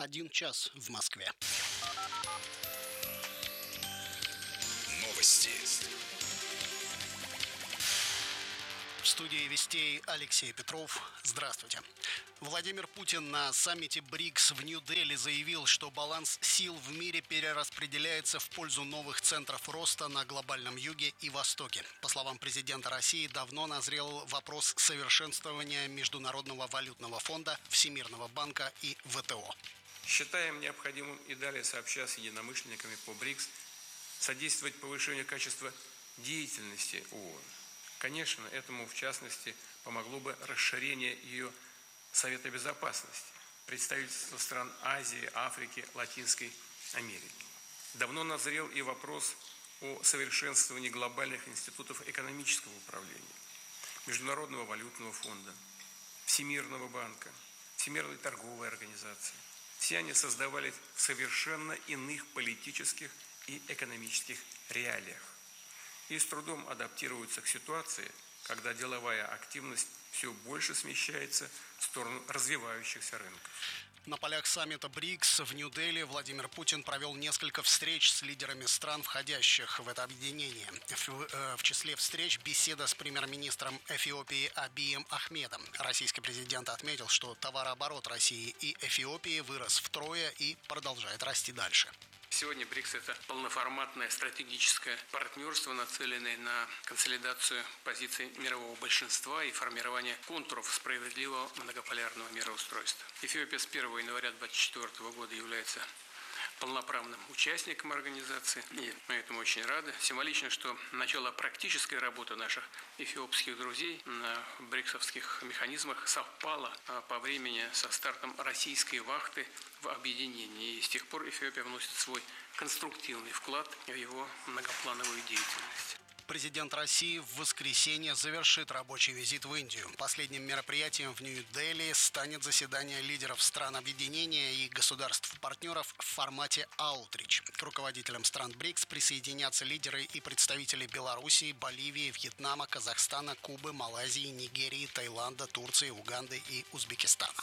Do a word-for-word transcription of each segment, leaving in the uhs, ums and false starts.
Один час в Москве. Новости. В студии Вестей Алексей Петров. Здравствуйте. Владимир Путин на саммите БРИКС в Нью-Дели заявил, что баланс сил в мире перераспределяется в пользу новых центров роста на глобальном юге и востоке. По словам президента России, давно назрел вопрос совершенствования Международного валютного фонда, Всемирного банка и ВТО. Считаем необходимым и далее сообща с единомышленниками по БРИКС содействовать повышению качества деятельности ООН. Конечно, этому в частности помогло бы расширение ее Совета Безопасности, представительства стран Азии, Африки, Латинской Америки. Давно назрел и вопрос о совершенствовании глобальных институтов экономического управления, Международного валютного фонда, Всемирного банка, Всемирной торговой организации. Все они создавались в совершенно иных политических и экономических реалиях и с трудом адаптируются к ситуации, когда деловая активность все больше смещается в сторону развивающихся рынков. На полях саммита БРИКС в Нью-Дели Владимир Путин провел несколько встреч с лидерами стран, входящих в это объединение. В, в числе встреч беседа с премьер-министром Эфиопии Абием Ахмедом. Российский президент отметил, что товарооборот России и Эфиопии вырос втрое и продолжает расти дальше. Сегодня БРИКС – это полноформатное стратегическое партнерство, нацеленное на консолидацию позиций мирового большинства и формирование контуров справедливого многополярного мироустройства. Эфиопия с первого января две тысячи двадцать четвёртого года является полноправным участником организации, и мы этому очень рады. Символично, что начало практической работы наших эфиопских друзей на бриксовских механизмах совпало по времени со стартом российской вахты в объединении, и с тех пор Эфиопия вносит свой конструктивный вклад в его многоплановую деятельность. Президент России в воскресенье завершит рабочий визит в Индию. Последним мероприятием в Нью-Дели станет заседание лидеров стран объединения и государств-партнеров в формате «Аутрич». К руководителям стран БРИКС присоединятся лидеры и представители Белоруссии, Боливии, Вьетнама, Казахстана, Кубы, Малайзии, Нигерии, Таиланда, Турции, Уганды и Узбекистана.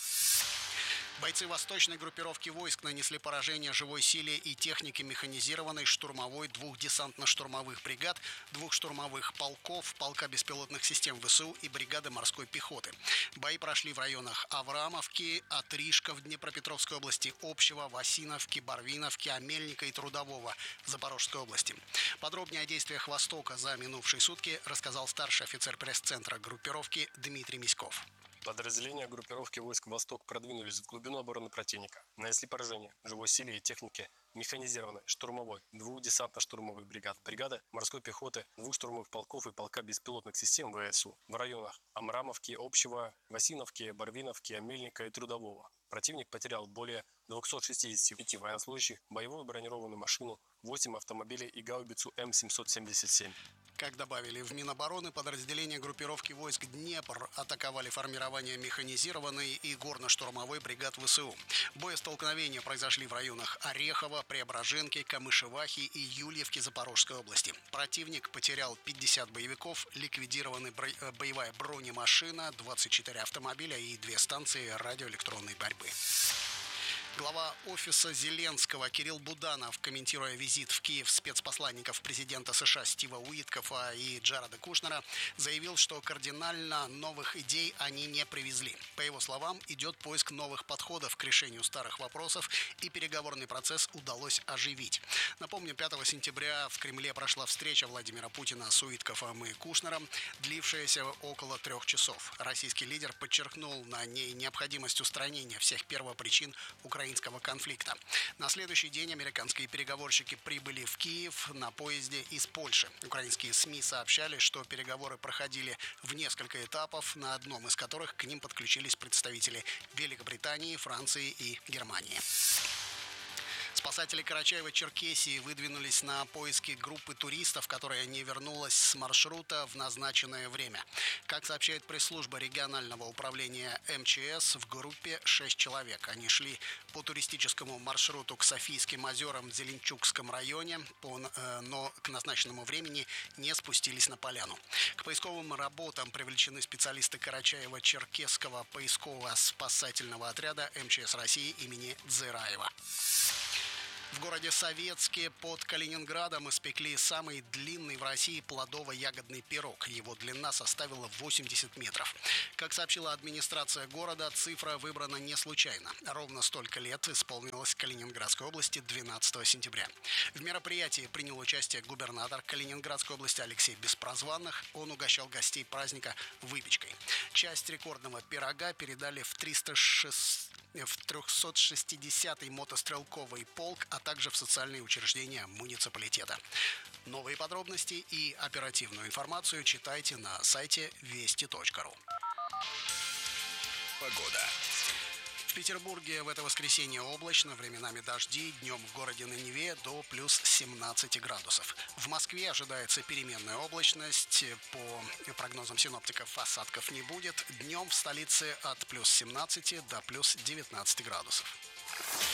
Бойцы восточной группировки войск нанесли поражение живой силе и технике механизированной, штурмовой, двух десантно-штурмовых бригад, двух штурмовых полков, полка беспилотных систем ВСУ и бригады морской пехоты. Бои прошли в районах Аврамовки, Отришка в Днепропетровской области, Общего, Васиновки, Барвиновки, Амельника и Трудового в Запорожской области. Подробнее о действиях Востока за минувшие сутки рассказал старший офицер пресс-центра группировки Дмитрий Миськов. Подразделения группировки войск «Восток» продвинулись в глубину обороны противника, нанесли поражение живой силе и технике механизированной, штурмовой, двух десантно-штурмовых бригад, бригады морской пехоты, двух штурмовых полков и полка беспилотных систем ВСУ в районах Амрамовки, Общего, Васиновки, Барвиновки, Амельника и Трудового. Противник потерял более двухсот шестидесяти пяти военнослужащих, боевую бронированную машину, восемь автомобилей и гаубицу М семьсот семьдесят семь. Как добавили в Минобороны, подразделения группировки войск «Днепр» атаковали формирование механизированной и горно-штурмовой бригад ВСУ. Боестолкновения произошли в районах Орехова, Преображенки, Камышевахи и Юльевки Запорожской области. Противник потерял пятьдесят боевиков, ликвидированы боевая бронемашина, двадцать четыре автомобиля и две станции радиоэлектронной борьбы. Глава офиса Зеленского Кирилл Буданов, комментируя визит в Киев спецпосланников президента США Стива Уиткофа и Джареда Кушнера, заявил, что кардинально новых идей они не привезли. По его словам, идет поиск новых подходов к решению старых вопросов, и переговорный процесс удалось оживить. Напомню, пятого сентября в Кремле прошла встреча Владимира Путина с Уиткофом и Кушнером, длившаяся около трех часов. Российский лидер подчеркнул на ней необходимость устранения всех первопричин украинского конфликта. На следующий день американские переговорщики прибыли в Киев на поезде из Польши. Украинские СМИ сообщали, что переговоры проходили в несколько этапов, на одном из которых к ним подключились представители Великобритании, Франции и Германии. Спасатели Карачаева-Черкесии выдвинулись на поиски группы туристов, которая не вернулась с маршрута в назначенное время. Как сообщает пресс-служба регионального управления эм че эс, в группе шесть человек. Они шли по туристическому маршруту к Софийским озерам в Зеленчукском районе, но к назначенному времени не спустились на поляну. К поисковым работам привлечены специалисты Карачаева-Черкесского поисково-спасательного отряда эм че эс России имени Дзираева. В городе Советске под Калининградом испекли самый длинный в России плодово-ягодный пирог. Его длина составила восемьдесят метров. Как сообщила администрация города, цифра выбрана не случайно. Ровно столько лет исполнилось Калининградской области двенадцатого сентября. В мероприятии принял участие губернатор Калининградской области Алексей Беспрозванных. Он угощал гостей праздника выпечкой. Часть рекордного пирога передали в триста шесть в трехсот шестидесятый мотострелковый полк, а также в социальные учреждения муниципалитета. Новые подробности и оперативную информацию читайте на сайте вести точка ру. Погода. В Петербурге в это воскресенье облачно, временами дожди, днем в городе на Неве до плюс семнадцати градусов. В Москве ожидается переменная облачность, по прогнозам синоптиков осадков не будет. Днем в столице от плюс семнадцати до плюс девятнадцати градусов.